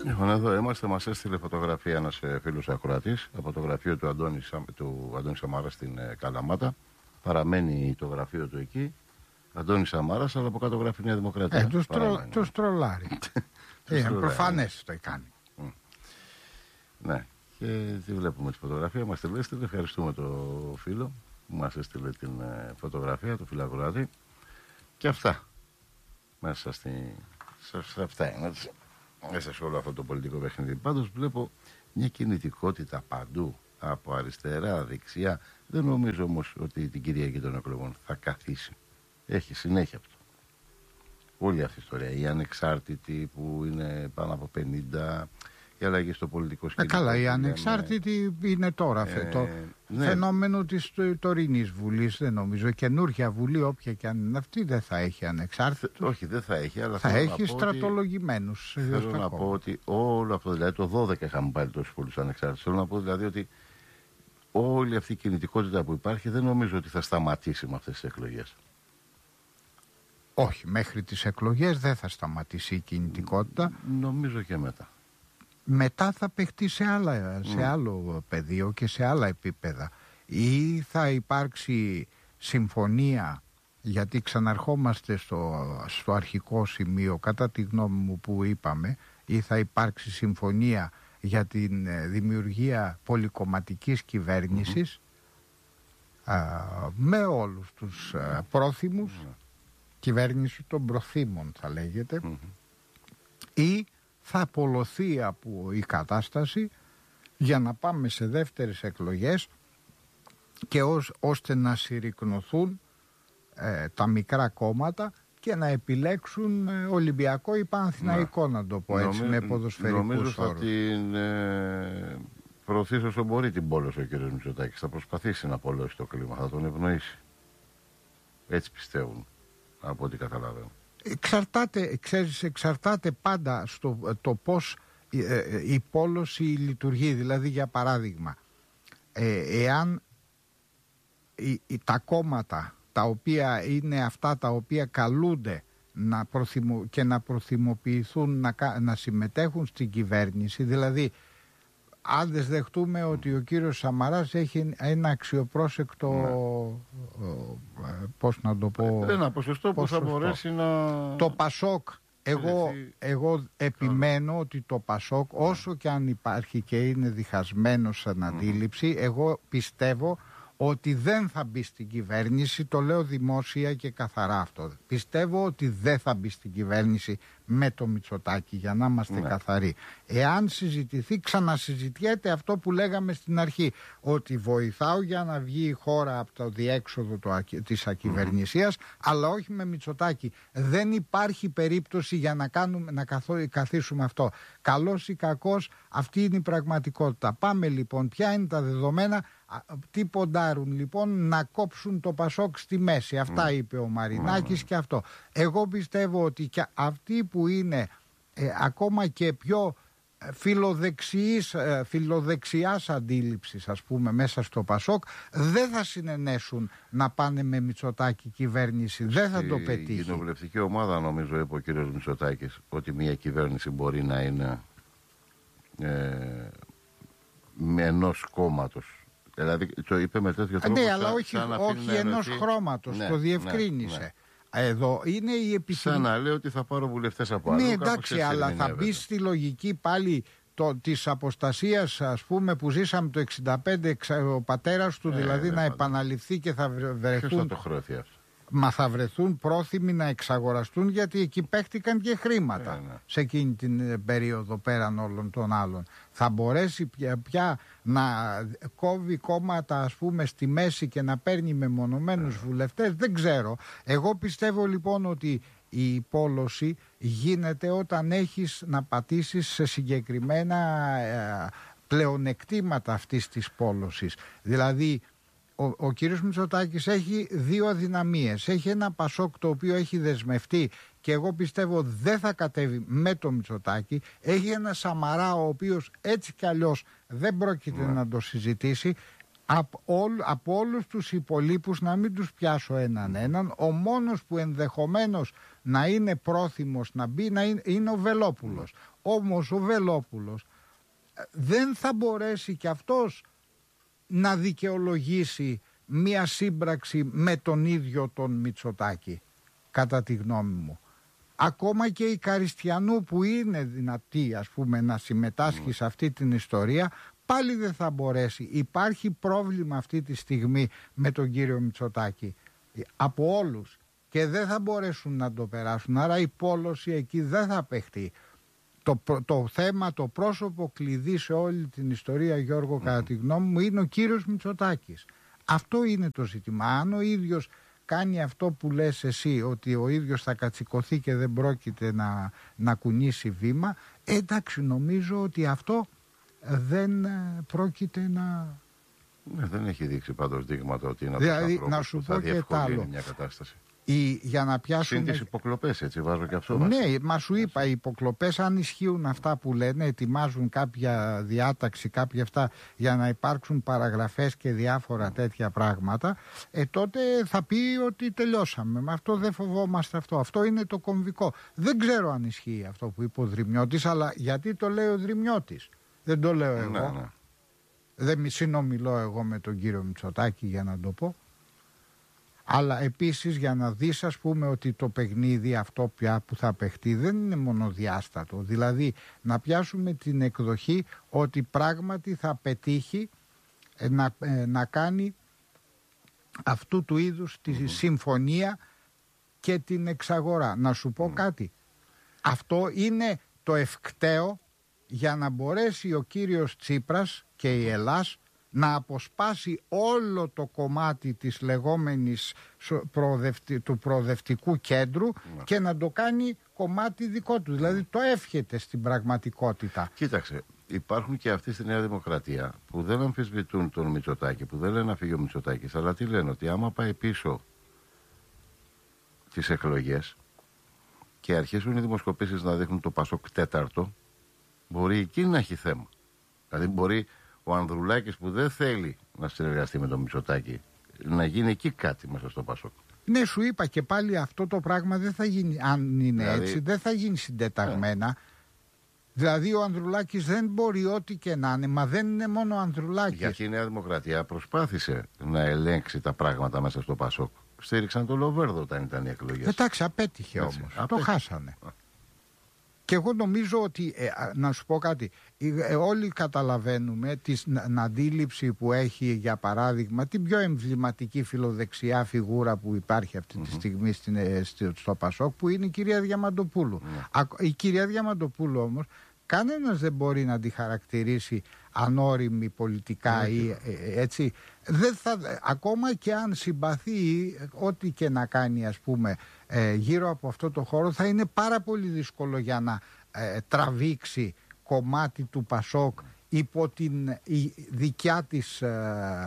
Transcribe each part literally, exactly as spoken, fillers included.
Λοιπόν, εδώ είμαστε, μας έστειλε φωτογραφία ένας φίλος ακροατής από το γραφείο του Αντώνη, του Αντώνη Σαμάρα στην Καλαμάτα. Παραμένει το γραφείο του εκεί, Αντώνη Σαμάρας, αλλά από κάτω γράφει Νέα Δημοκρατία. Ε, τους τρο, το τρολάρει. Είναι προφανές το κάνει. Mm. Ναι, και τι βλέπουμε τη φωτογραφία, μας την έστειλε. Ευχαριστούμε το φίλο που μας έστειλε την φωτογραφία, το φιλακροάτη. Και αυτά, μέσα στη... σε αυτά είναι, μέσα σε όλο αυτό το πολιτικό παιχνίδι. Πάντως βλέπω μια κινητικότητα παντού, από αριστερά, δεξιά. Δεν νομίζω όμως ότι την Κυριακή των εκλογών θα καθίσει. Έχει συνέχεια αυτό. Όλη αυτή η ιστορία. Οι ανεξάρτητοι που είναι πάνω από πενήντα, η αλλαγή στο πολιτικό σκηνικό. Ε, καλά, οι ανεξάρτητοι ε, είναι τώρα ε, το ναι. φαινόμενο της τωρινής βουλής. Δεν νομίζω. Καινούργια βουλή, όποια και αν είναι αυτή, δεν θα έχει ανεξάρτητους. Όχι, δεν θα έχει, αλλά θα έχει στρατολογημένους. Θέλω να πω ότι όλο αυτό, δηλαδή το δώδεκα είχαμε πάλι τόσους πολλούς ανεξάρτητους. Θέλω να πω δηλαδή ότι όλη αυτή η κινητικότητα που υπάρχει δεν νομίζω ότι θα σταματήσει με αυτές τις εκλογές. Όχι, μέχρι τις εκλογές δεν θα σταματήσει η κινητικότητα. Νομίζω και μετά. Μετά θα παιχτεί σε, άλλα, σε mm. άλλο πεδίο και σε άλλα επίπεδα. Ή θα υπάρξει συμφωνία, γιατί ξαναρχόμαστε στο, στο αρχικό σημείο, κατά τη γνώμη μου που είπαμε, ή θα υπάρξει συμφωνία για την δημιουργία πολυκομματικής κυβέρνησης mm-hmm. α, με όλους τους α, πρόθυμους, mm-hmm. κυβέρνηση των προθήμων θα λέγεται, mm-hmm. ή θα απολωθεί από η κατάσταση για να πάμε σε δεύτερες εκλογές και ως, ώστε να συρρικνωθούν ε, τα μικρά κόμματα και να επιλέξουν ε, Ολυμπιακό ή Παναθηναϊκό, να το πω έτσι, Νομι... με ποδοσφαιρικούς όρους. Νομίζω θα την ε, προωθήσει όσο μπορεί την πόλωση ο κ. Μητσοτάκης. Θα προσπαθήσει να απολώσει το κλίμα, θα τον ευνοήσει. Έτσι πιστεύουν, από ό,τι καταλαβαίνω. Εξαρτάται, ξέρεις, εξαρτάται πάντα στο το πώς ε, η πόλωση λειτουργεί. Δηλαδή, για παράδειγμα, ε, εάν η, η, τα κόμματα τα οποία είναι αυτά τα οποία καλούνται να προθυμο, και να προθυμοποιηθούν να, να συμμετέχουν στην κυβέρνηση, δηλαδή αν δεν δεχτούμε ότι ο κύριος Σαμαράς έχει ένα αξιοπρόσεκτο, ναι. ε, πώς να το πω, ένα ποσοστό που θα μπορέσει να... Το Πασόκ, εγώ, εγώ επιμένω ότι το Πασόκ, όσο και αν υπάρχει και είναι διχασμένο σαν αντίληψη, mm. εγώ πιστεύω ότι δεν θα μπει στην κυβέρνηση, το λέω δημόσια και καθαρά αυτό. Πιστεύω ότι δεν θα μπει στην κυβέρνηση με το Μητσοτάκη, για να είμαστε ναι. καθαροί. Εάν συζητηθεί, ξανασυζητιέται αυτό που λέγαμε στην αρχή, ότι βοηθάω για να βγει η χώρα από το διέξοδο της ακυβερνησίας, mm-hmm. αλλά όχι με Μητσοτάκη. Δεν υπάρχει περίπτωση για να, κάνουμε, να καθό, καθίσουμε αυτό. Καλός ή κακός, αυτή είναι η πραγματικότητα. Πάμε λοιπόν, ποια είναι τα δεδομένα. Τι ποντάρουν λοιπόν? Να κόψουν το Πασόκ στη μέση. Αυτά mm. είπε ο Μαρινάκης mm. και αυτό. Εγώ πιστεύω ότι και αυτοί που είναι ε, ακόμα και πιο φιλοδεξιής, ε, φιλοδεξιάς αντίληψης, ας πούμε, μέσα στο Πασόκ, δεν θα συνενέσουν να πάνε με Μητσοτάκη κυβέρνηση. Δεν θα το πετύχει. Η κοινοβουλευτική ομάδα, νομίζω, είπε ο κύριος Μητσοτάκης, ότι μια κυβέρνηση μπορεί να είναι ε, με ενός κόμματος. Δηλαδή το είπε με τέτοιο τρόπο. Ναι, αλλά όχι, όχι ενός χρώματος, ναι, το διευκρίνησε. Ναι, ναι. Εδώ είναι η επιθυμία. Σαν να λέει ότι θα πάρω βουλευτές από άλλο. Ναι, εντάξει, αλλά θα μπει στη λογική πάλι το, της αποστασίας, ας πούμε, που ζήσαμε το εξήντα πέντε, ο πατέρας του, ε, δηλαδή να επαναληφθεί και θα βρεθούν. Ποιος θα το χρεωθεί αυτό? Μα θα βρεθούν πρόθυμοι να εξαγοραστούν, γιατί εκεί παίχτηκαν και χρήματα ε, ναι. σε εκείνη την περίοδο πέραν όλων των άλλων. Θα μπορέσει πια, πια να κόβει κόμματα, ας πούμε, στη μέση και να παίρνει μεμονωμένους ε. βουλευτές? Δεν ξέρω. Εγώ πιστεύω λοιπόν ότι η πόλωση γίνεται όταν έχεις να πατήσεις σε συγκεκριμένα ε, πλεονεκτήματα αυτής της πόλωσης. Δηλαδή Ο, ο κύριος Μητσοτάκης έχει δύο αδυναμίες. Έχει ένα Πασόκ το οποίο έχει δεσμευτεί και εγώ πιστεύω δεν θα κατέβει με το Μητσοτάκη. Έχει ένα Σαμαρά ο οποίος έτσι κι αλλιώς δεν πρόκειται mm. να το συζητήσει. Από, όλ, από όλους τους υπολείπους, να μην τους πιάσω έναν έναν, ο μόνος που ενδεχομένως να είναι πρόθυμος να μπει να είναι, είναι ο Βελόπουλος. Όμως ο Βελόπουλος δεν θα μπορέσει κι αυτός να δικαιολογήσει μία σύμπραξη με τον ίδιο τον Μητσοτάκη, κατά τη γνώμη μου. Ακόμα και η Καριστιανού που είναι δυνατή, ας πούμε, να συμμετάσχει σε αυτή την ιστορία, πάλι δεν θα μπορέσει. Υπάρχει πρόβλημα αυτή τη στιγμή με τον κύριο Μητσοτάκη από όλους και δεν θα μπορέσουν να το περάσουν. Άρα η πόλωση εκεί δεν θα παιχτεί. Το, το θέμα, το πρόσωπο κλειδί σε όλη την ιστορία, Γιώργο, κατά τη γνώμη μου, είναι ο κύριος Μητσοτάκης. Αυτό είναι το ζήτημα. Αν ο ίδιος κάνει αυτό που λες εσύ, ότι ο ίδιος θα κατσικωθεί και δεν πρόκειται να, να κουνήσει βήμα, εντάξει, νομίζω ότι αυτό δεν πρόκειται να... Ναι, δεν έχει δείξει πάντως δείγματα ότι είναι δηλαδή, να σου πω και τ' άλλο. Μια κατάσταση. Η, για να πιάσουμε... Συν τις υποκλοπές, έτσι βάζω και αυτό. Ναι, μας. μα σου είπα, οι υποκλοπές, αν ισχύουν αυτά που λένε, ετοιμάζουν κάποια διάταξη, κάποια αυτά για να υπάρξουν παραγραφές και διάφορα τέτοια πράγματα, ε, τότε θα πει ότι τελειώσαμε. Με αυτό δεν φοβόμαστε αυτό. Αυτό είναι το κομβικό. Δεν ξέρω αν ισχύει αυτό που είπε ο Δρυμιώτης, αλλά γιατί το λέει ο Δρυμιώτης. Δεν το λέω εγώ. Ναι, ναι. Δεν συνομιλώ εγώ με τον κύριο Μητσοτάκη για να το πω. Αλλά επίσης για να δεις, ας πούμε, ότι το παιχνίδι αυτό πια που θα παιχτεί δεν είναι μονοδιάστατο. Δηλαδή να πιάσουμε την εκδοχή ότι πράγματι θα πετύχει ε, να, ε, να κάνει αυτού του είδους τη mm-hmm. συμφωνία και την εξαγορά. Να σου πω mm. κάτι. Αυτό είναι το ευκταίο για να μπορέσει ο κύριος Τσίπρας και η Ελλάς να αποσπάσει όλο το κομμάτι της λεγόμενης προοδευτη, του προοδευτικού κέντρου ναι. και να το κάνει κομμάτι δικό του. Δηλαδή το εύχεται στην πραγματικότητα. Κοίταξε, υπάρχουν και αυτοί στη Νέα Δημοκρατία που δεν αμφισβητούν τον Μητσοτάκη, που δεν λένε να φύγει ο Μητσοτάκης, αλλά τι λένε, ότι άμα πάει πίσω τις εκλογές και αρχίσουν οι δημοσκοπήσεις να δείχνουν το Πασόκ τέταρτο, μπορεί εκεί να έχει θέμα. Δηλαδή μπορεί ο Ανδρουλάκης που δεν θέλει να συνεργαστεί με τον Μητσοτάκη να γίνει εκεί κάτι μέσα στο Πασόκ. Ναι, σου είπα και πάλι αυτό το πράγμα δεν θα γίνει, αν είναι δηλαδή... έτσι, δεν θα γίνει συντεταγμένα. Yeah. Δηλαδή ο Ανδρουλάκης δεν μπορεί ό,τι και να είναι, μα δεν είναι μόνο ο Ανδρουλάκης. Γιατί η Νέα Δημοκρατία προσπάθησε να ελέγξει τα πράγματα μέσα στο Πασόκ. Στήριξαν τον Λοβέρδο όταν ήταν οι εκλογές. Εντάξει, απέτυχε όμως. Απέτυχε. Το χάσανε. Και εγώ νομίζω ότι, ε, να σου πω κάτι, ε, όλοι καταλαβαίνουμε την αντίληψη που έχει, για παράδειγμα, την πιο εμβληματική φιλοδεξιά φιγούρα που υπάρχει αυτή τη mm-hmm. στιγμή στην, ε, στο Πασόκ, που είναι η κυρία Διαμαντοπούλου. Mm. Η κυρία Διαμαντοπούλου όμως, κανένας δεν μπορεί να τη χαρακτηρίσει ανώριμη πολιτικά mm. ή ε, έτσι. Δεν θα, ακόμα και αν συμπαθεί ό,τι και να κάνει, ας πούμε, ε, γύρω από αυτό το χώρο, θα είναι πάρα πολύ δύσκολο για να ε, τραβήξει κομμάτι του Πασόκ υπό την η, δικιά της ε,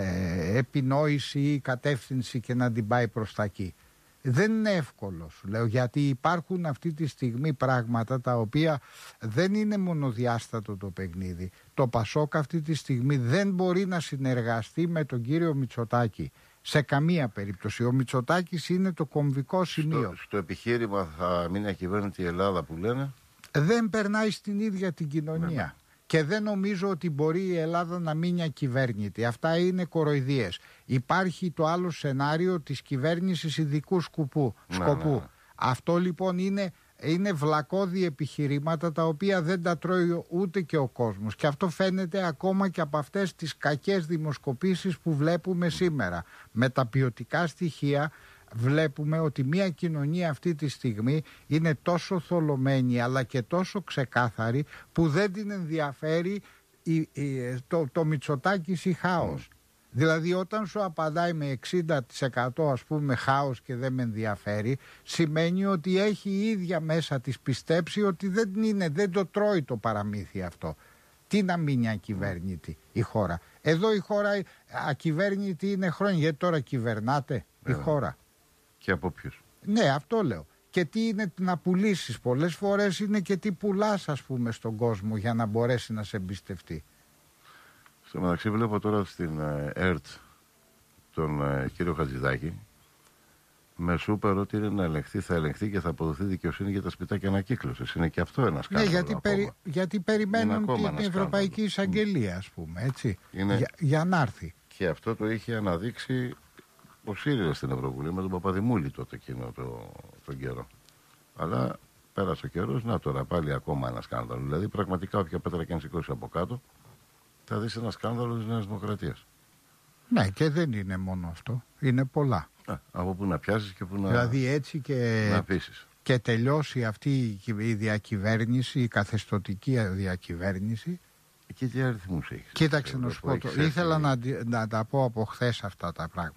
ε, επινόηση ή κατεύθυνση και να την πάει προς τα εκεί. Δεν είναι εύκολο, σου λέω, γιατί υπάρχουν αυτή τη στιγμή πράγματα τα οποία δεν είναι μονοδιάστατο το παιχνίδι. Το Πασόκ αυτή τη στιγμή δεν μπορεί να συνεργαστεί με τον κύριο Μητσοτάκη. Σε καμία περίπτωση. Ο Μητσοτάκης είναι το κομβικό σημείο. Στο, στο επιχείρημα θα μείνει ακυβέρνητη η Ελλάδα που λένε. Δεν περνάει στην ίδια την κοινωνία. Ναι. Και δεν νομίζω ότι μπορεί η Ελλάδα να μείνει ακυβέρνητη. Αυτά είναι κοροϊδίες. Υπάρχει το άλλο σενάριο της κυβέρνησης ειδικού σκοπού. Ναι, σκοπού. Ναι. Αυτό λοιπόν είναι, είναι βλακώδη επιχειρήματα τα οποία δεν τα τρώει ούτε και ο κόσμος. Και αυτό φαίνεται ακόμα και από αυτές τις κακές δημοσκοπήσεις που βλέπουμε σήμερα. Με τα ποιοτικά στοιχεία βλέπουμε ότι μια κοινωνία αυτή τη στιγμή είναι τόσο θολωμένη αλλά και τόσο ξεκάθαρη που δεν την ενδιαφέρει η, η, το, το Μητσοτάκης ή χάος. Mm. Δηλαδή όταν σου απαντάει με εξήντα τοις εκατό ας πούμε χάος και δεν με ενδιαφέρει, σημαίνει ότι έχει η ίδια μέσα της πιστέψει ότι δεν, είναι, δεν το τρώει το παραμύθι αυτό. Τι να μείνει ακυβέρνητη η χώρα. Εδώ η χώρα ακυβέρνητη είναι χρόνια, γιατί τώρα κυβερνάτε η yeah. χώρα. Και από ποιους. Ναι, αυτό λέω. Και τι είναι να πουλήσεις. Πολλές φορές είναι και τι πουλάς, ας πούμε, στον κόσμο για να μπορέσει να σε εμπιστευτεί. Στο μεταξύ βλέπω τώρα στην ΕΡΤ τον ε, κύριο Χατζηδάκη με σούπερ ότι είναι να ελεγχθεί, θα ελεγχθεί και θα αποδοθεί δικαιοσύνη για τα σπιτάκια ανακύκλωσης. Είναι και αυτό ένα σκάνδαλο. Ναι, γιατί, περι, γιατί περιμένουν την Ευρωπαϊκή Εισαγγελία, ας πούμε, έτσι, είναι... για, για να έρθει. Και αυτό το είχε αναδείξει ο ΣΥΡΙΖΑ στην Ευρωβουλή με τον Παπαδημούλη τότε εκείνο το, τον καιρό. Αλλά πέρασε ο καιρός, να τώρα πάλι ακόμα ένα σκάνδαλο. Δηλαδή, πραγματικά, όποια πέτρα και αν σηκώσει από κάτω, θα δεις ένα σκάνδαλο της Νέας Δημοκρατίας. Ναι, και δεν είναι μόνο αυτό. Είναι πολλά. Α, από πού να πιάσεις και πού να, δηλαδή έτσι και, να πείσεις. Και τελειώσει αυτή η διακυβέρνηση, η καθεστωτική διακυβέρνηση. Και τι αριθμούς έχεις. Κοίταξε να σου πω, το, ήθελα να, να τα πω από χθες αυτά τα πράγματα.